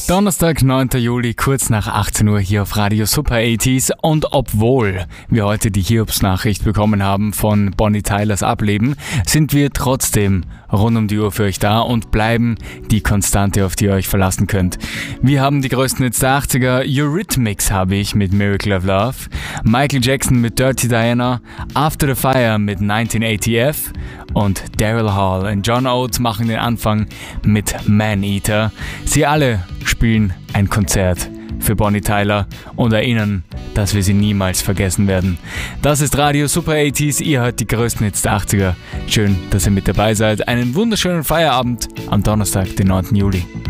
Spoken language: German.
Donnerstag, 9. Juli, kurz nach 18 Uhr hier auf Radio Super 80s. Und obwohl wir heute die Hiobs-Nachricht bekommen haben von Bonnie Tylers Ableben, sind wir trotzdem rund um die Uhr für euch da und bleiben die Konstante, auf die ihr euch verlassen könnt. Wir haben die größten Hits der 80er, Eurythmics habe ich mit Miracle of Love, Michael Jackson mit Dirty Diana, After the Fire mit 1980F und Daryl Hall und John Oates machen den Anfang mit Man Eater. Sie alle spielen ein Konzert für Bonnie Tyler und erinnern, dass wir sie niemals vergessen werden. Das ist Radio Super 80s, ihr hört die größten Hits der 80er. Schön, dass ihr mit dabei seid. Einen wunderschönen Feierabend am Donnerstag, den 9. Juli.